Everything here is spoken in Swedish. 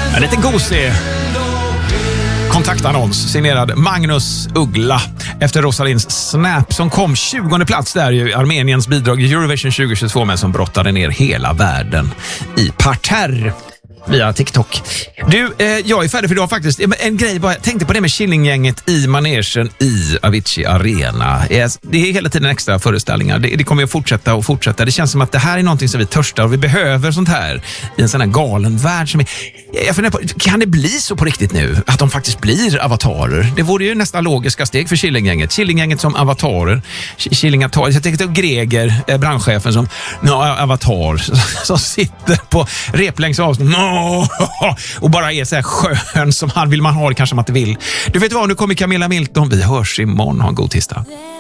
En liten gosig kontaktannons signerad Magnus Uggla efter Rosalins Snap som kom 20:e plats där ju Armeniens bidrag i Eurovision 2022 men som brottade ner hela världen i parterre via TikTok. Du, jag är färdig för idag faktiskt. En grej bara, jag tänkte på det med Killinggänget i manegen i Avicii Arena. Det är hela tiden extra föreställningar. Det kommer att fortsätta. Det känns som att det här är någonting som vi törstar och vi behöver sånt här i en sån här galen värld som är... Jag funderar på, kan det bli så på riktigt nu? Att de faktiskt blir avatarer? Det vore ju nästan logiska steg för Killinggänget. Killinggänget som avatarer. Jag tänkte Greger, brandchefen som avatar som sitter på replängs avstånd och bara är så här skön som han vill man ha det kanske man inte vill. Du vet vad, nu kommer Camilla Milton. Vi hörs imorgon. Ha en god tisdag.